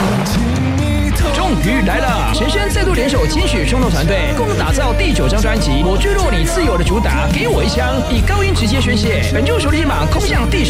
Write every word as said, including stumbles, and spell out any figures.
终于来了！陈升再度联手金曲冲动团队，共同打造第九张专辑《我坠落你自由的主打》，给我一枪，以高音直接宣泄。本周首力榜空降第十。